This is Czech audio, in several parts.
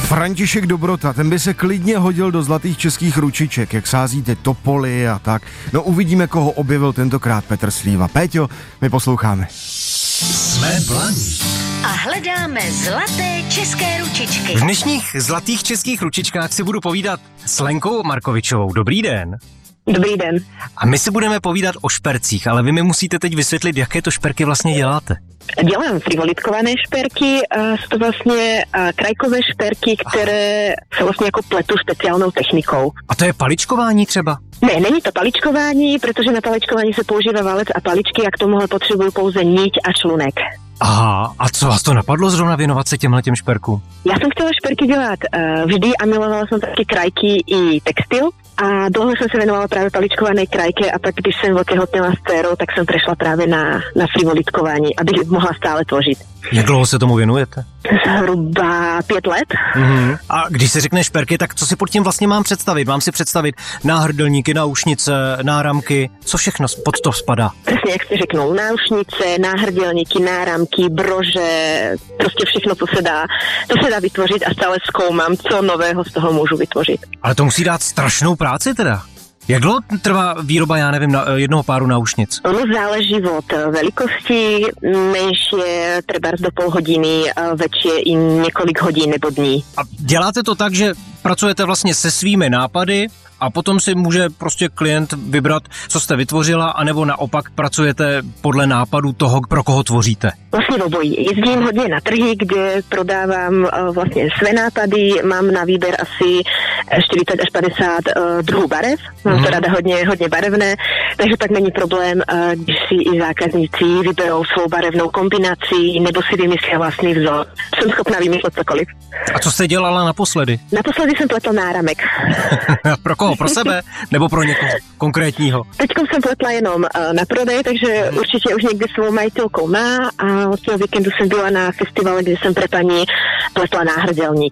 František Dobrota, ten by se klidně hodil do zlatých českých ručiček, jak sázíte topoly a tak. No uvidíme, koho objevil tentokrát Petr Slíva. Péťo, my posloucháme. Jsme Blaník a hledáme zlaté české ručičky. V dnešních zlatých českých ručičkách si budu povídat s Lenkou Markovičovou. Dobrý den. Dobrý den. A my si budeme povídat o špercích, ale vy mi musíte teď vysvětlit, jaké to šperky vlastně děláte. Dělám frivolitkované šperky, jsou to vlastně krajkové šperky, které se vlastně jako pletu speciálnou technikou. A to je paličkování třeba? Ne, není to paličkování, protože na paličkování se používá válec a paličky a k tomuhle potřebuju pouze niť a člunek. Aha, a co vás to napadlo zrovna věnovat se těm šperkům? Já jsem chtěla šperky dělat vždy a milovala jsem taky krajky i textil. A dlouho jsem se věnovala právě paličkované krajke a pak, když jsem otěhotněla s dcerou, tak jsem prešla právě na frivolitkování, abych mohla stále tvořit. Jak dlouho se tomu věnujete? Zhruba 5 let. A když se řekne šperky, tak co si pod tím vlastně mám představit? Mám si představit náhrdelníky, náušnice, náramky, co všechno pod to spadá? Přesně, jak jste řeknul, náušnice, náhrdelníky, náramky, brože, prostě všechno, co se dá vytvořit a stále zkoumám, co nového z toho můžu vytvořit. Ale to musí dát strašnou práci teda. Jak dlouho trvá výroba, já nevím, jednoho páru náušnic? Ono záleží od velikosti, menší je třeba do půl hodiny, větší je i několik hodin nebo dní. A děláte to tak, že pracujete vlastně se svými nápady a potom si může prostě klient vybrat, co jste vytvořila, anebo naopak pracujete podle nápadu toho, pro koho tvoříte? Vlastně obojí. Jezdím hodně na trhy, kde prodávám vlastně své nápady, mám na výběr asi 40 až 50 druhů barev, mám to ráda hodně barevné, takže tak není problém, když si i zákazníci vyberou svou barevnou kombinaci nebo si vymyslí vlastní vzor. Jsem schopná vymyslet cokoliv. A co jste dělala naposledy? Naposledy jsem pletla náramek. Pro koho? Pro sebe? Nebo pro někoho konkrétního? Teďkom jsem pletla jenom na prodej, takže určitě už někdy svou majitelkou má a vlastně o víkendu jsem byla na festivale, kde jsem pre paní pletla náhrdelník.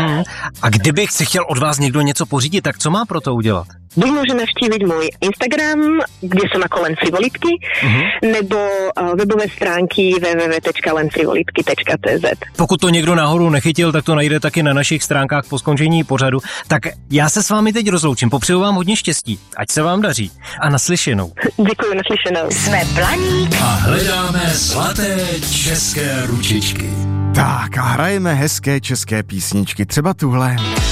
A kdybych si chtěl od vás někdo něco pořídit, tak co má pro to udělat? Buď může navštívit můj Instagram, kde jsem jako Len Frivolitky, nebo webové stránky www.lenfrivolitky.cz. Pokud to někdo náhodou nechytil, tak to najde taky na našich stránkách po skončení pořadu. Tak já se s vámi teď rozloučím, popřeju vám hodně štěstí, ať se vám daří a naslyšenou. Děkuji, naslyšenou. Jsme Blaník a hledáme zlaté české ručičky. Tak a hrajeme hezké české písničky, třeba tuhle.